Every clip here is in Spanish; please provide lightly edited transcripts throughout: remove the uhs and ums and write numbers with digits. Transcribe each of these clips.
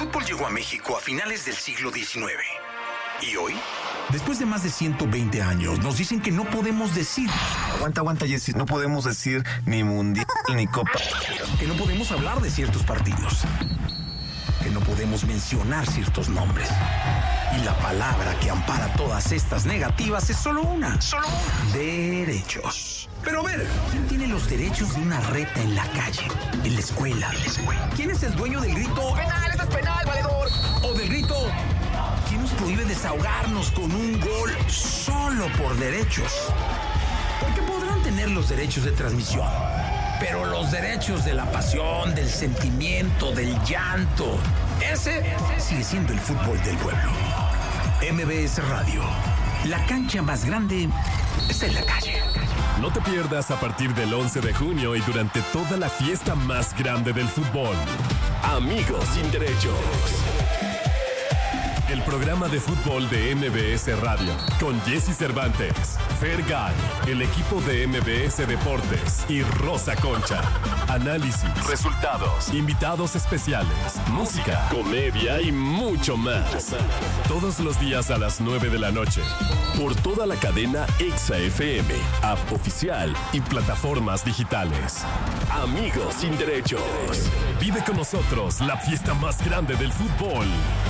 fútbol llegó a México a finales del siglo XIX. ¿Y hoy? Después de más de 120 años, nos dicen que no podemos decir... Aguanta, Jesse. No podemos decir ni mundial ni copa. Que no podemos hablar de ciertos partidos. Que no podemos mencionar ciertos nombres. Y la palabra que ampara todas estas negativas es solo una. Derechos. Pero a ver, ¿quién tiene los derechos de una reta en la calle, en la escuela? ¿Quién es el dueño del grito "penal, esto es penal, valedor"? O del grito ¿quién nos prohíbe desahogarnos con un gol solo por derechos? Porque podrán tener los derechos de transmisión, pero los derechos de la pasión, del sentimiento, del llanto, ese sigue siendo el fútbol del pueblo. MBS Radio, la cancha más grande está en la calle. No te pierdas a partir del 11 de junio y durante toda la fiesta más grande del fútbol. Amigos sin derechos. El programa de fútbol de MBS Radio, con Jesse Cervantes, Fergay, el equipo de MBS Deportes y Rosa Concha. Análisis, resultados, invitados especiales, música, comedia y mucho más. Todos los días a las 9 de la noche. Por toda la cadena Exa FM, app oficial y plataformas digitales. Amigos sin derechos. Vive con nosotros la fiesta más grande del fútbol.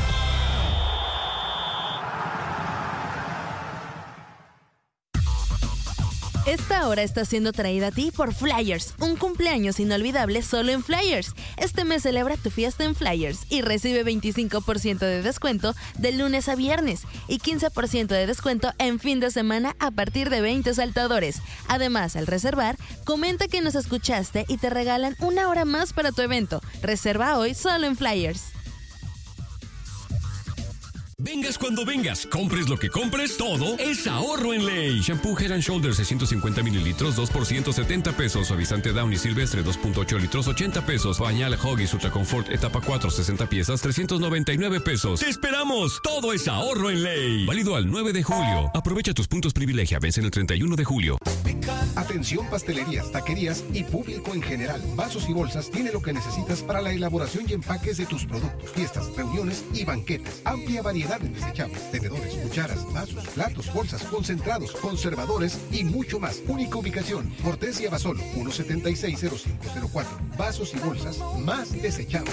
Esta hora está siendo traída a ti por Flyers, un cumpleaños inolvidable solo en Flyers. Este mes celebra tu fiesta en Flyers y recibe 25% de descuento de lunes a viernes y 15% de descuento en fin de semana a partir de 20 saltadores. Además, al reservar, comenta que nos escuchaste y te regalan una hora más para tu evento. Reserva hoy solo en Flyers. Vengas cuando vengas, compres lo que compres, todo es ahorro en ley. Shampoo Head and Shoulders 650 mililitros, 2 por 170 pesos. Suavizante Downy Silvestre 2.8 litros, 80 pesos. Pañal Huggies Ultra Comfort etapa 4, 60 piezas, 399 pesos. ¡Te esperamos! Todo es ahorro en ley. Válido al 9 de julio. Aprovecha tus puntos privilegia. Vencen el 31 de julio. Atención pastelerías, taquerías y público en general. Vasos y Bolsas tiene lo que necesitas para la elaboración y empaques de tus productos, fiestas, reuniones y banquetes. Amplia variedad en desechables, tenedores, cucharas, vasos, platos, bolsas, concentrados, conservadores y mucho más. Única ubicación, Cortés y Abasolo, 1760504. Vasos y Bolsas más desechables.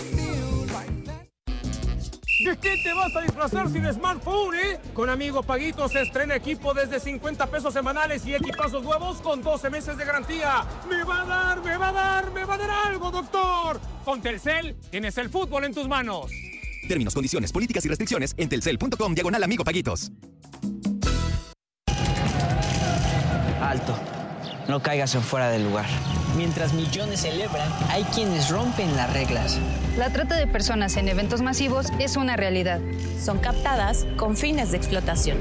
¿De qué te vas a disfrazar sin smartphone, Con Amigo Paguito se estrena equipo desde 50 pesos semanales y equipazos nuevos con 12 meses de garantía. ¡Me va a dar algo, doctor! Con Telcel tienes el fútbol en tus manos. Términos, condiciones, políticas y restricciones en telcel.com/Amigo Paguitos. Alto. No caigas en fuera del lugar. Mientras millones celebran, hay quienes rompen las reglas. La trata de personas en eventos masivos es una realidad. Son captadas con fines de explotación.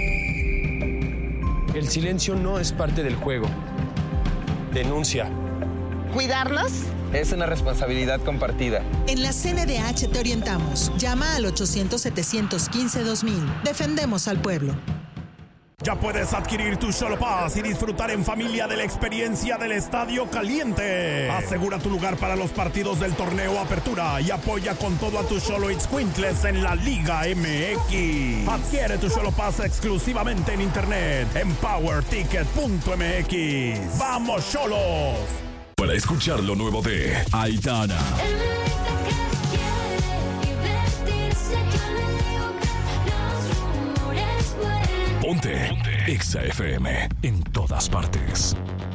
El silencio no es parte del juego. Denuncia. ¿Cuidarlos? Es una responsabilidad compartida. En la CNDH te orientamos. Llama al 800-715-2000. Defendemos al pueblo. Ya puedes adquirir tu Xolo Pass y disfrutar en familia de la experiencia del Estadio Caliente. Asegura tu lugar para los partidos del torneo Apertura y apoya con todo a tus Xolo Ixcuintles en la Liga MX. Adquiere tu Xolo Pass exclusivamente en internet en powerticket.mx. ¡Vamos, Xolos! Para escuchar lo nuevo de Aitana. Ponte Exa FM en todas partes.